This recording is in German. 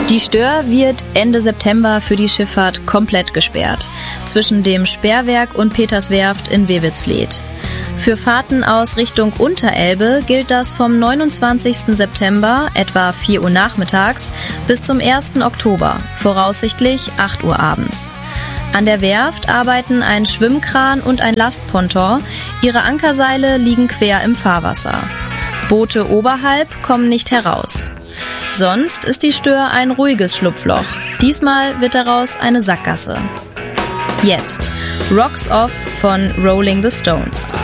Die Stör wird Ende September für die Schifffahrt komplett gesperrt, zwischen dem Sperrwerk und Peterswerft in Wewelsfleth. Für Fahrten aus Richtung Unterelbe gilt das vom 29. September, etwa 4 Uhr nachmittags, bis zum 1. Oktober, voraussichtlich 8 Uhr abends. An der Werft arbeiten ein Schwimmkran und ein Lastponton, ihre Ankerseile liegen quer im Fahrwasser. Boote oberhalb kommen nicht heraus. Sonst ist die Stör ein ruhiges Schlupfloch. Diesmal wird daraus eine Sackgasse. Jetzt Rocks Off von Rolling the Stones.